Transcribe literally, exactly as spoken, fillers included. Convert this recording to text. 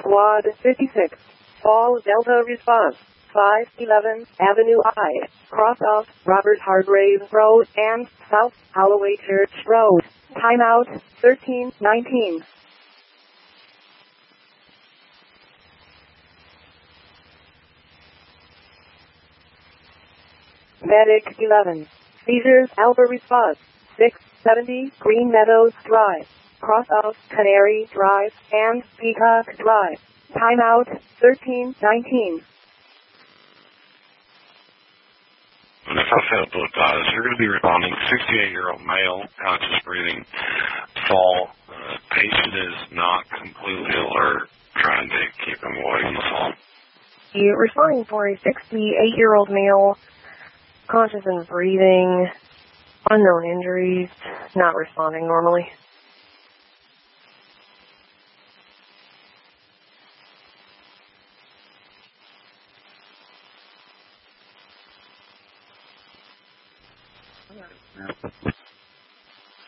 Squad fifty-six. Fall Delta response. five eleven Avenue I. Cross off Robert Hargrave Road and South Holloway Church Road. Timeout thirteen nineteen. Medic eleven. Seizures Alpha response. six seventy Green Meadows Drive. Cross off Canary Drive and Peacock Drive. Timeout thirteen nineteen. And if I fail to advise, you're going to be responding sixty-eight-year-old male, conscious breathing, fall. Uh, patient is not completely alert, trying to keep him away from the fall. You're responding for a sixty-eight-year-old male, conscious and breathing, unknown injuries, not responding normally. Yeah.